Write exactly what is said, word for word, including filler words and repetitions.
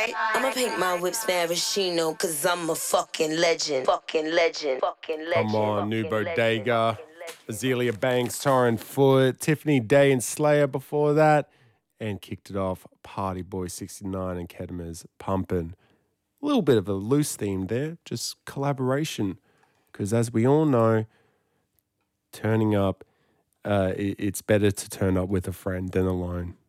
I'ma paint my whips maraschino, cause I'm a fucking legend. Fucking legend. Fucking legend. Come on, New Bodega, Azealia Banks, Torrin Foot, Tiffany Day and Slayer before that. And kicked it off, Party Boy sixty-nine and Kedema's Pumpin'. A little bit of a loose theme there, just collaboration. Because as we all know, turning up, uh, it, it's better to turn up with a friend than alone.